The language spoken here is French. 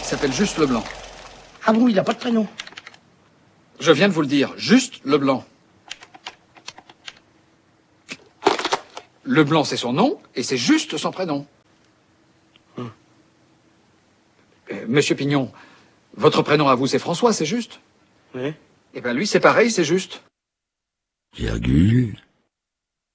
Il s'appelle Juste Leblanc. Ah bon, il n'a pas de prénom? Je viens de vous le dire, Juste Leblanc. Leblanc, c'est son nom, et c'est Juste son prénom. Monsieur Pignon, votre prénom à vous, c'est François, c'est juste? Oui. Eh ben lui, c'est pareil, c'est Juste. Virgule.